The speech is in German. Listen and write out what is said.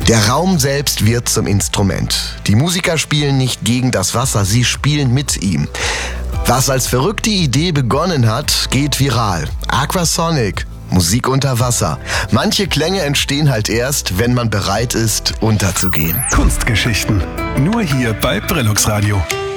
Der Raum selbst wird zum Instrument. Die Musiker spielen nicht gegen das Wasser, sie spielen mit ihm. Was als verrückte Idee begonnen hat, geht viral. Aquasonic, Musik unter Wasser. Manche Klänge entstehen halt erst, wenn man bereit ist, unterzugehen. Kunstgeschichten. Nur hier bei Brillux Radio.